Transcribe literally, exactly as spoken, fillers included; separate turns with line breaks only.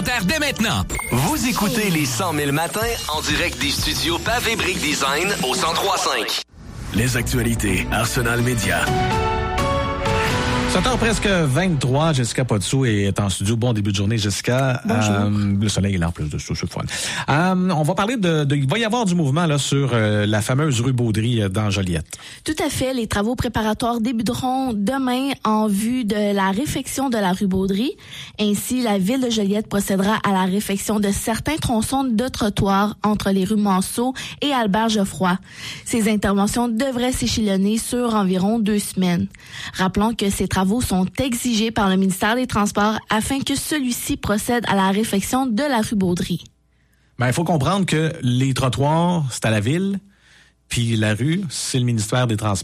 supplémentaires dès maintenant.
Vous écoutez les cent mille matins en direct des studios Pavé Brick Design au cent trois cinq. Les actualités Arsenal Média.
sept heures presque vingt-trois, Jessica Potsou est en studio. Bon début de journée, Jessica. Euh, le soleil est là en plus de ça, c'est fun. Euh, on va parler de, de... Il va y avoir du mouvement là sur euh, la fameuse rue Baudry euh, dans Joliette.
Tout à fait. Les travaux préparatoires débuteront demain en vue de la réfection de la rue Baudry. Ainsi, la ville de Joliette procédera à la réfection de certains tronçons de trottoirs entre les rues Manceau et Albert-Geoffroy. Ces interventions devraient s'échelonner sur environ deux semaines. Rappelons que ces travaux sont exigés par le ministère des Transports afin que celui-ci procède à la réfection de la rue Baudry.
Ben, il faut comprendre que les trottoirs, c'est à la ville, puis la rue, c'est le ministère des Transports.